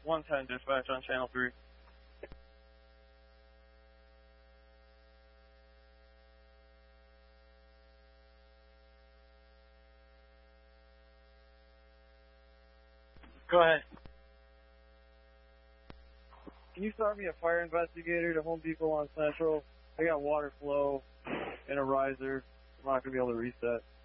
110 dispatch on channel 3. Go ahead. Can you start me a fire investigator to Home Depot on Central? I got water flow and a riser. I'm not going to be able to reset.